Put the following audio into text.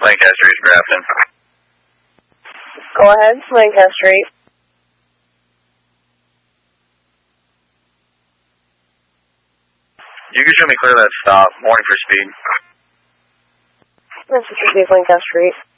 Lancaster East Grafton. Go ahead, Lancaster East. You can show me clear that stop. Warning for speed. This is Lancaster East.